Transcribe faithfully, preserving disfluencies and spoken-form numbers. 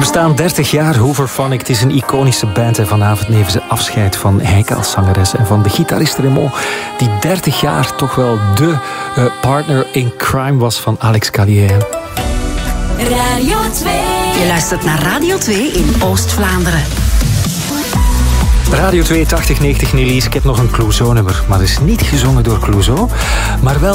bestaan dertig jaar, Hooverphonic. Het is een iconische band en vanavond nemen ze afscheid van Heike als zangeres en van de gitarist Raymond, die dertig jaar toch wel de uh, partner in crime was van Alex Calier. Radio twee. Je luistert naar Radio twee in Oost-Vlaanderen. Radio twee, tachtig negentig Nelly's. Ik heb nog een Clouseau-nummer, maar het is niet gezongen door Clouseau, maar wel